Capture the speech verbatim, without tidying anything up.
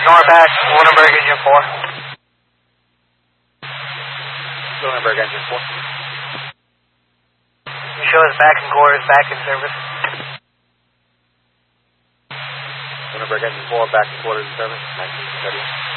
Norback, Lunenburg Engine four. Lunenburg Engine four. You show us back in quarters, back in service. Lunenburg Engine four, back in quarters in service. nineteen thirty.